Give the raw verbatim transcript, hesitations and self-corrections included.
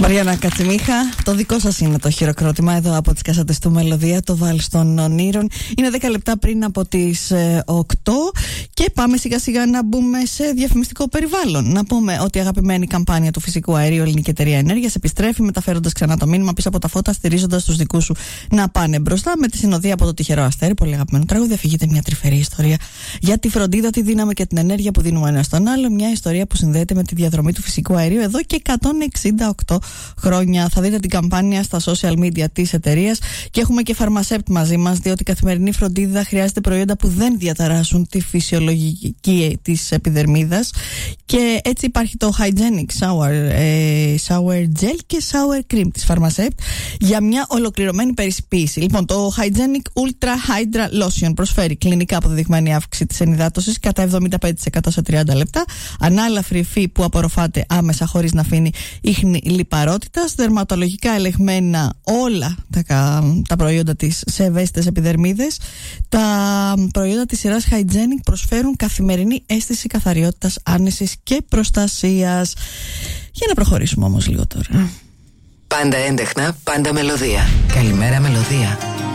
Μαριάννα Κατσιμίχα, το δικό σας είναι το χειροκρότημα εδώ από τις κασέτες του Μελωδία, το Βάλς των Ονείρων. Είναι δέκα λεπτά πριν από τις ε, οκτώ και πάμε σιγά σιγά να μπούμε σε διαφημιστικό περιβάλλον. Να πούμε ότι η αγαπημένη καμπάνια του φυσικού αερίου Ελληνική Εταιρεία Ενέργειας επιστρέφει, μεταφέροντας ξανά το μήνυμα πίσω από τα φώτα, στηρίζοντας τους δικούς σου να πάνε μπροστά με τη συνοδεία από το τυχερό αστέρι. Πολύ αγαπημένο τραγούδι. Αφηγείται μια τρυφερή ιστορία για τη φροντίδα, τη δύναμη και την ενέργεια που δίνουμε ένα στον άλλο. Μια ιστορία που συνδέεται με τη διαδρομή του φυσικού αερίου εδώ και εκατόν εξήντα οκτώ χρόνια. Θα δείτε την καμπάνια στα social media της εταιρείας και έχουμε και φαρμασέπτ μαζί μας, διότι η καθημερινή φροντίδα χρειάζεται προϊόντα που δεν διαταράσσουν τη φυσιολογική της επιδερμίδας. Και έτσι υπάρχει το Hygienic Shower, ε, Shower Gel και Shower Cream της φαρμασέπτ για μια ολοκληρωμένη περισποίηση. Λοιπόν, το Hygienic Ultra Hydra Lotion προσφέρει κλινικά αποδεδειγμένη αύξηση της ενυδάτωσης κατά εβδομήντα πέντε τοις εκατό σε τριάντα λεπτά, ανάλαφρη υφή που απορροφάται άμεσα χωρίς να αφήνει ίχνη λιπαρότητας, δερματολογικά ελεγμένα όλα τα, τα προϊόντα της σε ευαίσθητες επιδερμίδες. Τα προϊόντα της σειράς Hygienic προσφέρουν καθημερινή αίσθηση καθαριότητας, άνεσης και προστασίας. Για να προχωρήσουμε όμως λίγο τώρα. Πάντα έντεχνα, πάντα μελωδία. Καλημέρα μελωδία.